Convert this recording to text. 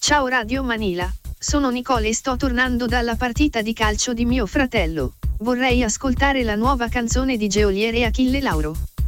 Ciao Radio Manila, sono Nicole e sto tornando dalla partita di calcio di mio fratello. Vorrei ascoltare la nuova canzone di Geolier e Achille Lauro.